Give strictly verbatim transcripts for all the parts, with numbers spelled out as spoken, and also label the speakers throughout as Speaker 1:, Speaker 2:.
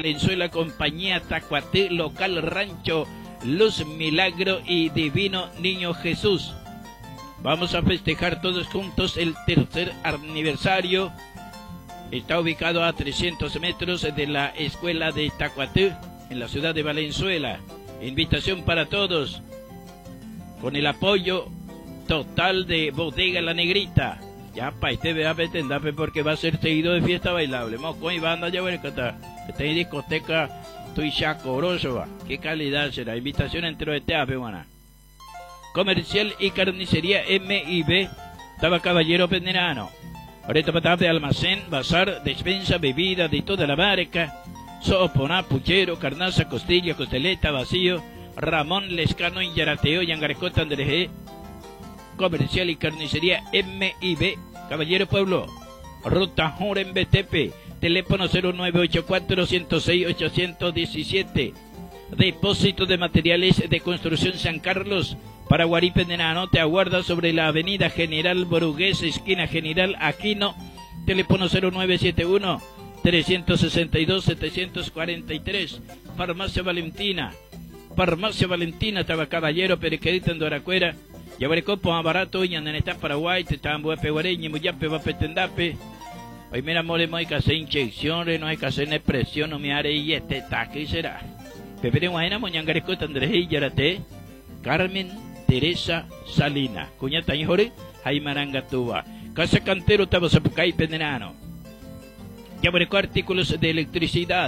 Speaker 1: Valenzuela, compañía Tacuaté, local Rancho Luz Milagro y Divino Niño Jesús. Vamos a festejar todos juntos el tercer aniversario. Está ubicado a trescientos metros de la escuela de Tacuaté, en la ciudad de Valenzuela. Invitación para todos, con el apoyo total de Bodega La Negrita. Ya, pa, este vea petendape porque va a ser seguido de fiesta bailable. Moco y banda ya voy a cantar. Esta es discoteca Tuishacoroso, va. Qué calidad será. Invitación entre de teape, buena. Comercial y carnicería M y B. Estaba Caballero Penderano. Ahorita patape, almacén, bazar, despensa, bebida de toda la marca. Soponá, puchero, carnaza, costilla, costeleta, vacío. Ramón Lescano, Yarateo, Yangarecota, Andrés. Comercial y carnicería M y B, Caballero Pueblo, Ruta Joren B T P, teléfono cero nueve ocho cuatro, ciento seis, ochocientos diecisiete. Depósito de materiales de construcción San Carlos, Paraguarí Penderano, te aguarda sobre la avenida General Borugués, esquina General Aquino, teléfono cero nueve siete uno, tres seis dos, siete cuatro tres. Farmacia Valentina, Farmacia Valentina, estaba Caballero, Perequedita en Doracuera. Yabarecopo más barato, y andan en Paraguay, te estaban buepe guareñi, muyape, vapetendape. Hoy mira, more, no hay que hacer inyecciones, no hay que hacer expresión, no me haré y este taque será. Pepe guayna, moñangarecota, Andrés y Yarate, Carmen Teresa Salina, cuñata y jore, Jaimarangatuba. Casa Cantero, Tabasapucay, Penderano. Yabareco, artículos de electricidad,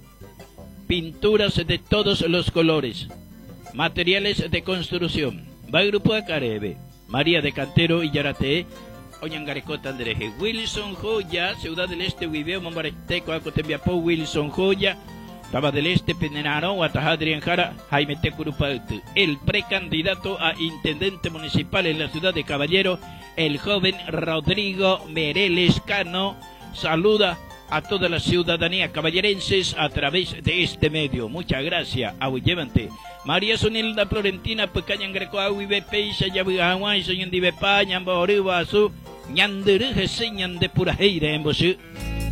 Speaker 1: pinturas de todos los colores, materiales de construcción. Va el grupo de Carebe, María de Cantero y Yarate, Oñangarecota Andrés, Wilson Joya, Ciudad del Este, Guibeo, Mombareteco, Acotembiapó, Wilson Joya, Taba del Este, Pendenaro, Guatajadri, Jara, Jaime Tecurupautu, el precandidato a intendente municipal en la ciudad de Caballero, el joven Rodrigo Mereles Cano, saluda a toda la ciudadanía caballerenses a través de este medio. Muchas gracias, Ahuillevante. María Sonilda Florentina, Pecañan Greco, Ahuibe Peisa, Yabuahuay, Soñan Dibepa, Ñamboriba, Su, Ñandereje, Señan de Purajeira, en Bosú.